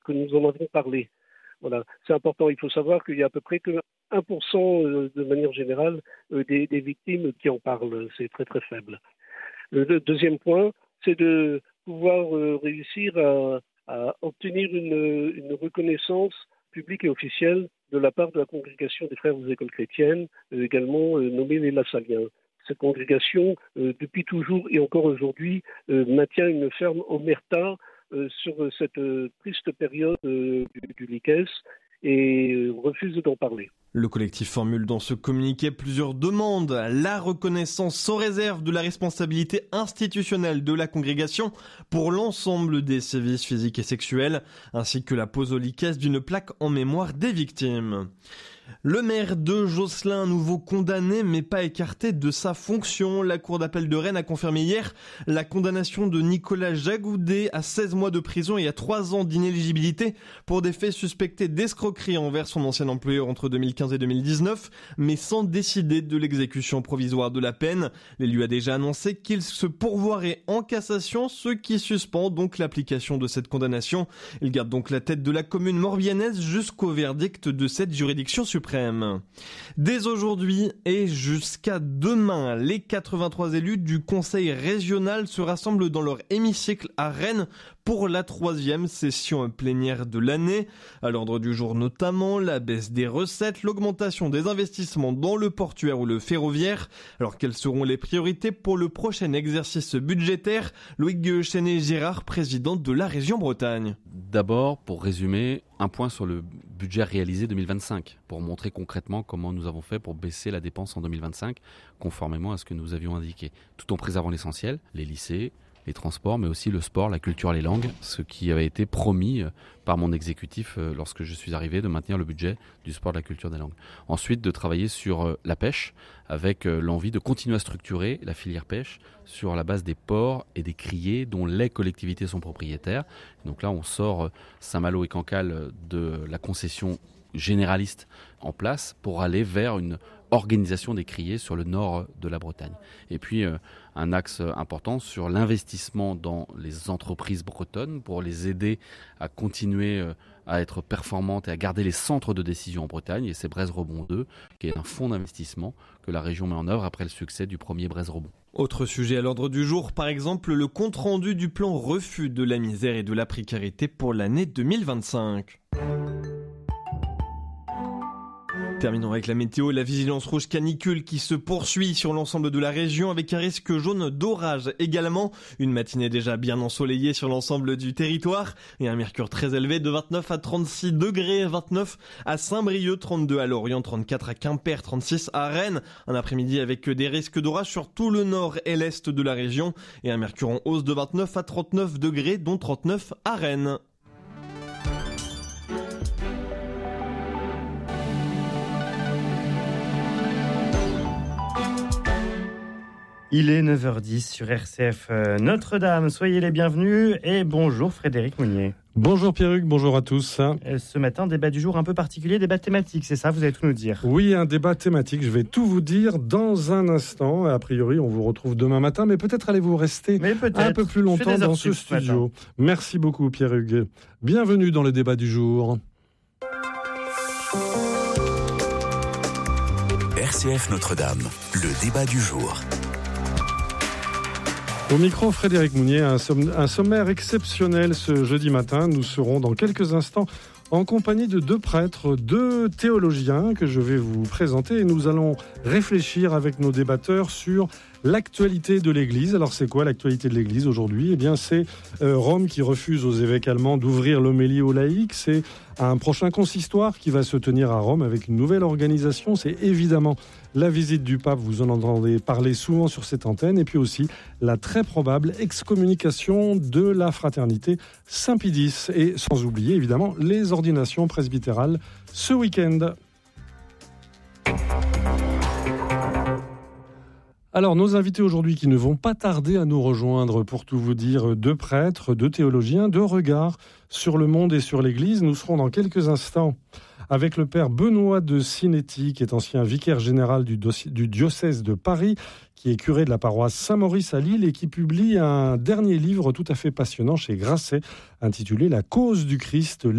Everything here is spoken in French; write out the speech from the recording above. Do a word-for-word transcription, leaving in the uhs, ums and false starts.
que nous en avons parlé. Voilà, c'est important. Il faut savoir qu'il y a à peu près que un pour cent de manière générale des, des victimes qui en parlent. C'est très très faible. Le deuxième point, c'est de pouvoir réussir à, à obtenir une, une reconnaissance publique et officielle de la part de la congrégation des frères des écoles chrétiennes, également nommée les Lassaliens. Cette congrégation, depuis toujours et encore aujourd'hui, maintient une ferme omerta sur cette triste période du, du L I C E S et refuse d'en parler. Le collectif formule dans ce communiqué plusieurs demandes. La reconnaissance sans réserve de la responsabilité institutionnelle de la congrégation pour l'ensemble des sévices physiques et sexuels, ainsi que la pose au L I C E S d'une plaque en mémoire des victimes. Le maire de Josselin, à nouveau condamné mais pas écarté de sa fonction. La cour d'appel de Rennes a confirmé hier la condamnation de Nicolas Jagoudet à seize mois de prison et à trois ans d'inéligibilité pour des faits suspectés d'escroquerie envers son ancien employeur entre deux mille quinze et deux mille dix-neuf, mais sans décider de l'exécution provisoire de la peine. L'élu a déjà annoncé qu'il se pourvoirait en cassation, ce qui suspend donc l'application de cette condamnation. Il garde donc la tête de la commune morbihannaise jusqu'au verdict de cette juridiction suprême. Dès aujourd'hui et jusqu'à demain, les quatre-vingt-trois élus du conseil régional se rassemblent dans leur hémicycle à Rennes pour la troisième session plénière de l'année. À l'ordre du jour notamment, la baisse des recettes, l'augmentation des investissements dans le portuaire ou le ferroviaire. Alors quelles seront les priorités pour le prochain exercice budgétaire ? Loïc Chenet-Girard, président de la région Bretagne. D'abord, pour résumer, un point sur le budget réalisé deux mille vingt-cinq, pour montrer concrètement comment nous avons fait pour baisser la dépense en deux mille vingt-cinq, conformément à ce que nous avions indiqué, tout en préservant l'essentiel, les lycées, les transports, mais aussi le sport, la culture, les langues, ce qui avait été promis par mon exécutif lorsque je suis arrivé, de maintenir le budget du sport, de la culture, des langues. Ensuite, de travailler sur la pêche, avec l'envie de continuer à structurer la filière pêche sur la base des ports et des criées dont les collectivités sont propriétaires. Donc là, on sort Saint-Malo et Cancale de la concession généraliste en place pour aller vers une organisation des criées sur le nord de la Bretagne. Et puis euh, un axe important sur l'investissement dans les entreprises bretonnes pour les aider à continuer euh, à être performantes et à garder les centres de décision en Bretagne. Et c'est Brest-Rebond deux, qui est un fonds d'investissement que la région met en œuvre après le succès du premier Brest-Rebond. Autre sujet à l'ordre du jour, par exemple le compte-rendu du plan refus de la misère et de la précarité pour l'année deux mille vingt-cinq. Terminons avec la météo et la vigilance rouge canicule qui se poursuit sur l'ensemble de la région avec un risque jaune d'orage également. Une matinée déjà bien ensoleillée sur l'ensemble du territoire et un mercure très élevé de vingt-neuf à trente-six degrés, vingt-neuf à Saint-Brieuc, trente-deux à Lorient, trente-quatre à Quimper, trente-six à Rennes. Un après-midi avec des risques d'orage sur tout le nord et l'est de la région et un mercure en hausse de vingt-neuf à trente-neuf degrés, dont trente-neuf à Rennes. Il est neuf heures dix sur R C F Notre-Dame. Soyez les bienvenus et bonjour Frédéric Mounier. Bonjour Pierruc, bonjour à tous. Ce matin, débat du jour un peu particulier, débat thématique, c'est ça, vous allez tout nous dire. Oui, un débat thématique, je vais tout vous dire dans un instant. A priori, on vous retrouve demain matin, mais peut-être allez-vous rester un peu plus longtemps dans ce studio. Ce Merci beaucoup Pierruc. Bienvenue dans le débat du jour. R C F Notre-Dame, le débat du jour. Au micro, Frédéric Mounier, un, somm- un sommaire exceptionnel ce jeudi matin. Nous serons dans quelques instants en compagnie de deux prêtres, deux théologiens que je vais vous présenter et nous allons réfléchir avec nos débatteurs sur l'actualité de l'Église. Alors c'est quoi l'actualité de l'Église aujourd'hui ? Eh bien c'est euh, Rome qui refuse aux évêques allemands d'ouvrir l'homélie aux laïcs. C'est un prochain consistoire qui va se tenir à Rome avec une nouvelle organisation. C'est évidemment la visite du pape, vous en entendez parler souvent sur cette antenne. Et puis aussi la très probable excommunication de la fraternité Saint-Pidis. Et sans oublier évidemment les ordinations presbytérales ce week-end. Alors, nos invités aujourd'hui qui ne vont pas tarder à nous rejoindre, pour tout vous dire, deux prêtres, deux théologiens, deux regards sur le monde et sur l'Église. Nous serons dans quelques instants avec le père Benoît de Sinetti, qui est ancien vicaire général du, dossier, du diocèse de Paris, qui est curé de la paroisse Saint-Maurice à Lille et qui publie un dernier livre tout à fait passionnant chez Grasset, intitulé « La cause du Christ ».